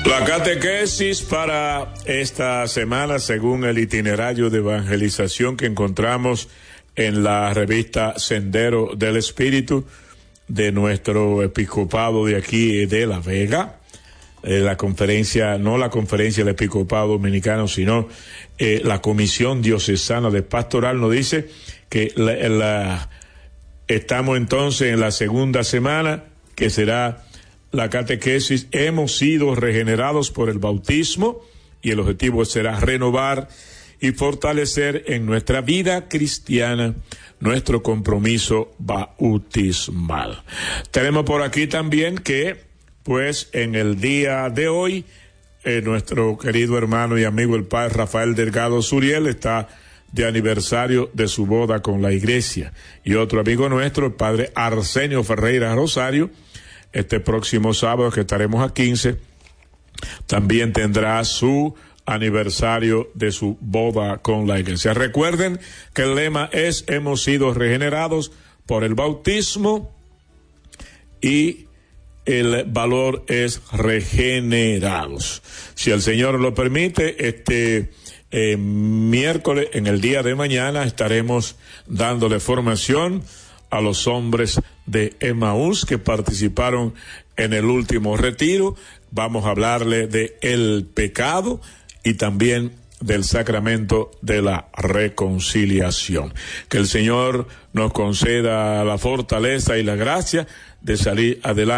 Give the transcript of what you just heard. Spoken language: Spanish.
La catequesis para esta semana, según el itinerario de evangelización que encontramos en la revista Sendero del Espíritu de nuestro episcopado de aquí de La Vega, la conferencia, no la conferencia del episcopado dominicano, sino la Comisión Diocesana de Pastoral, nos dice que estamos entonces en la segunda semana, que será la catequesis. Hemos sido regenerados por el bautismo y el objetivo será renovar y fortalecer en nuestra vida cristiana nuestro compromiso bautismal. Tenemos por aquí también que, pues, en el día de hoy, nuestro querido hermano y amigo el padre Rafael Delgado Suriel está de aniversario de su boda con la iglesia. Y otro amigo nuestro, el padre Arsenio Ferreira Rosario, este próximo sábado, que estaremos a 15, también tendrá su aniversario de su boda con la iglesia. Recuerden que el lema es: hemos sido regenerados por el bautismo, y el valor es regenerados. Si el Señor lo permite, este miércoles, en el día de mañana, estaremos dándole formación a los hombres de Emaús que participaron en el último retiro. Vamos a hablarle de el pecado y también del sacramento de la reconciliación. Que el Señor nos conceda la fortaleza y la gracia de salir adelante